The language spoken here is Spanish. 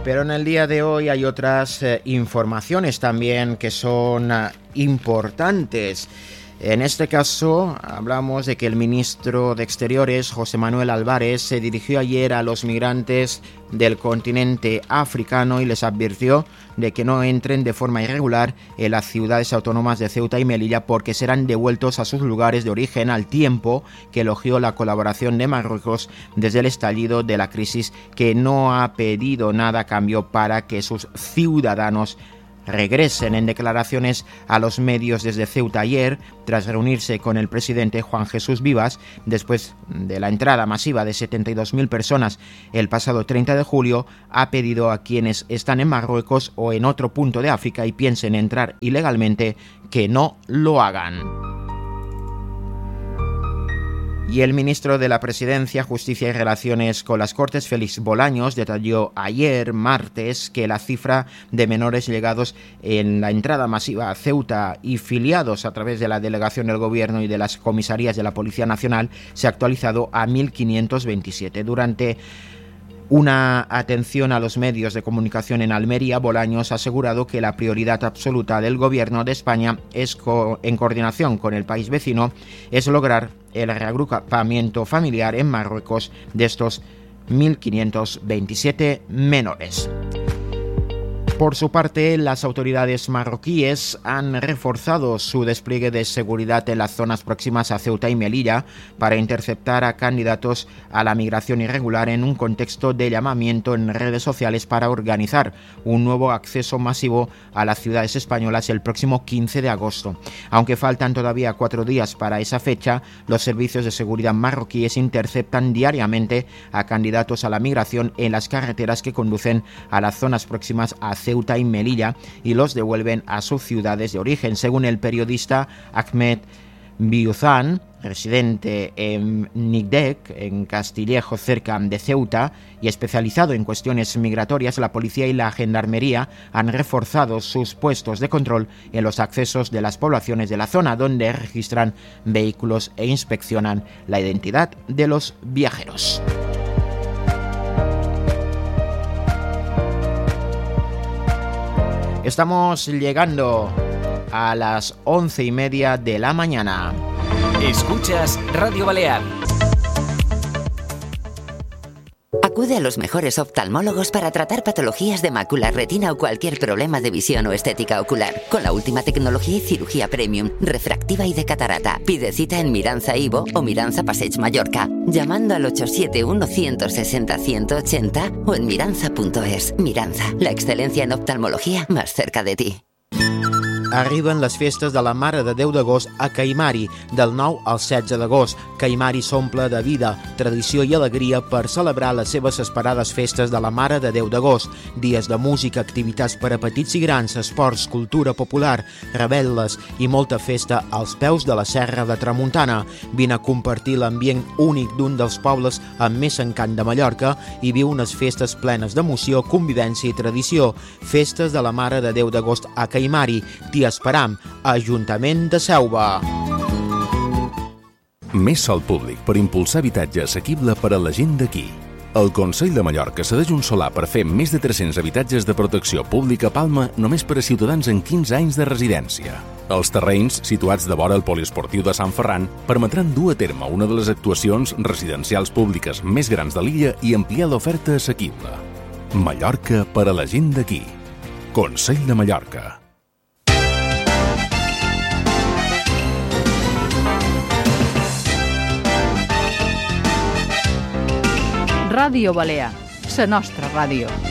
Pero en el día de hoy hay otras informaciones también que son importantes. En este caso, hablamos de que el ministro de Exteriores, José Manuel Álvarez, se dirigió ayer a los migrantes del continente africano y les advirtió de que no entren de forma irregular en las ciudades autónomas de Ceuta y Melilla porque serán devueltos a sus lugares de origen, al tiempo que elogió la colaboración de Marruecos desde el estallido de la crisis, que no ha pedido nada a cambio para que sus ciudadanos regresen. En declaraciones a los medios desde Ceuta ayer, tras reunirse con el presidente Juan Jesús Vivas, después de la entrada masiva de 72.000 personas el pasado 30 de julio, ha pedido a quienes están en Marruecos o en otro punto de África y piensen entrar ilegalmente que no lo hagan. Y el ministro de la Presidencia, Justicia y Relaciones con las Cortes, Félix Bolaños, detalló ayer, martes, que la cifra de menores llegados en la entrada masiva a Ceuta y filiados a través de la delegación del Gobierno y de las comisarías de la Policía Nacional se ha actualizado a 1.527. Durante una atención a los medios de comunicación en Almería, Bolaños ha asegurado que la prioridad absoluta del Gobierno de España es, en coordinación con el país vecino, es lograr el reagrupamiento familiar en Marruecos de estos 1.527 menores. Por su parte, las autoridades marroquíes han reforzado su despliegue de seguridad en las zonas próximas a Ceuta y Melilla para interceptar a candidatos a la migración irregular en un contexto de llamamiento en redes sociales para organizar un nuevo acceso masivo a las ciudades españolas el próximo 15 de agosto. Aunque faltan todavía 4 días para esa fecha, los servicios de seguridad marroquíes interceptan diariamente a candidatos a la migración en las carreteras que conducen a las zonas próximas a Ceuta y Melilla y los devuelven a sus ciudades de origen. Según el periodista Ahmed Biuzan, residente en Nigdek, en Castillejo, cerca de Ceuta, y especializado en cuestiones migratorias, la policía y la gendarmería han reforzado sus puestos de control en los accesos de las poblaciones de la zona, donde registran vehículos e inspeccionan la identidad de los viajeros. Estamos llegando a las 11:30 de la mañana. Escuchas Radio Balear. Acude a los mejores oftalmólogos para tratar patologías de mácula, retina o cualquier problema de visión o estética ocular. Con la última tecnología y cirugía premium, refractiva y de catarata. Pide cita en Miranza Ivo o Miranza Passeig Mallorca, llamando al 871-160-180 o en miranza.es. Miranza, la excelencia en oftalmología más cerca de ti. Arriben les festes de la Mare de Déu d'Agost a Caimari, del 9 al 16 d'agost. Caimari s'omple de vida, tradició i alegria per celebrar les seves esperades festes de la Mare de Déu d'Agost. Dies de música, activitats per a petits i grans, esports, cultura popular, rebel·les i molta festa als peus de la Serra de Tramuntana. Vine a compartir l'ambient únic d'un dels pobles amb més encant de Mallorca i viu unes festes plenes d'emoció, convivència i tradició. Festes de la Mare de Déu d'Agost a Caimari. T'hi esperam, Ajuntament de Selva. Més sòl públic per impulsar habitatge assequible per a la gent d'aquí. El Consell de Mallorca cedeix un solar per fer més de 300 habitatges de protecció pública a Palma només per a ciutadans amb 15 anys de residència. Els terrenys, situats de vora el poliesportiu de Sant Ferran, permetran dur a terme una de les actuacions residencials públiques més grans de l'illa i ampliar l'oferta assequible. Mallorca per a la gent d'aquí. Consell de Mallorca. Ràdio Balear, la nostra ràdio.